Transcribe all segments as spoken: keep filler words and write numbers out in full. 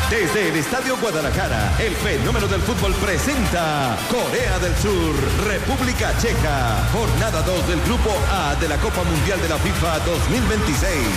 Desde el Estadio Guadalajara, el fenómeno del fútbol presenta Corea del Sur, República Checa, jornada dos del Grupo A de la Copa Mundial de la FIFA dos mil veintiséis.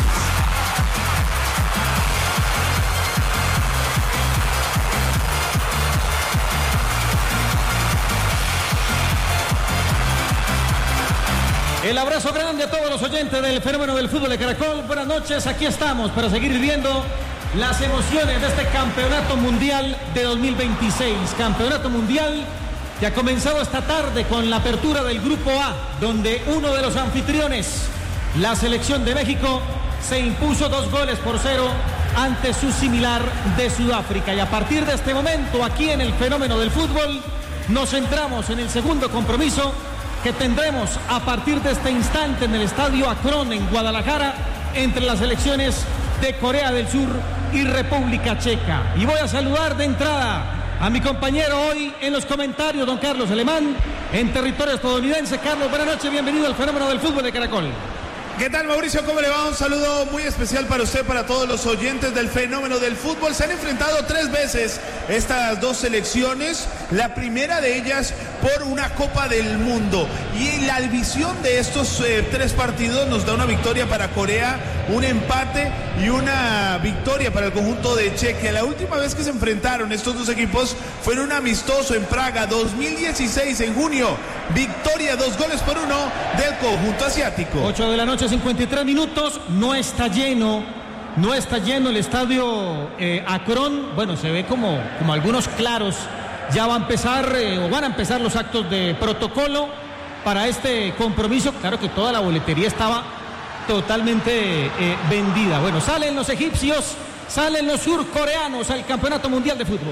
El abrazo grande a todos los oyentes del fenómeno del fútbol de Caracol. Buenas noches, aquí estamos para seguir viviendo las emociones de este Campeonato Mundial de dos mil veintiséis. Campeonato Mundial que ha comenzado esta tarde con la apertura del Grupo A, donde uno de los anfitriones, la selección de México, se impuso dos goles por cero ante su similar de Sudáfrica. Y a partir de este momento, aquí en el fenómeno del fútbol, nos centramos en el segundo compromiso que tendremos a partir de este instante en el Estadio Akron en Guadalajara entre las selecciones de Corea del Sur y República Checa. Y voy a saludar de entrada a mi compañero hoy en los comentarios, don Carlos Alemán, en territorio estadounidense. Carlos, buenas noches, bienvenido al fenómeno del fútbol de Caracol. ¿Qué tal, Mauricio? ¿Cómo le va? Un saludo muy especial para usted, para todos los oyentes del fenómeno del fútbol. Se han enfrentado tres veces estas dos selecciones, la primera de ellas por una Copa del Mundo. Y la división de estos eh, tres partidos nos da una victoria para Corea, un empate y una victoria para el conjunto de Chequia. La última vez que se enfrentaron estos dos equipos fue en un amistoso en Praga, dos mil dieciséis, en junio. Victoria, dos goles por uno del conjunto asiático. ocho de la noche, cincuenta y tres minutos, no está lleno, no está lleno el estadio eh, Akron. Bueno, se ve como, como algunos claros. Ya va a empezar eh, o van a empezar los actos de protocolo para este compromiso. Claro que toda la boletería estaba totalmente eh, vendida. Bueno, salen los egipcios, salen los surcoreanos al Campeonato Mundial de Fútbol.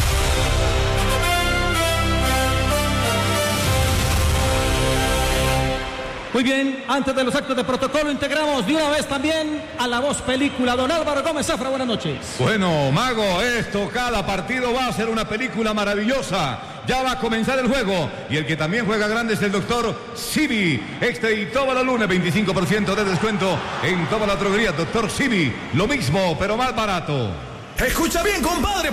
Muy bien, antes de los actos de protocolo integramos de una vez también a la voz película, don Álvaro Gómez Zafra, buenas noches. Bueno, Mago, esto, cada partido va a ser una película maravillosa. Ya va a comenzar el juego y el que también juega grande es el doctor Sibi. Este y toda la luna, veinticinco por ciento de descuento en toda la droguería. Doctor Sibi, lo mismo, pero más barato. Escucha bien, compadre.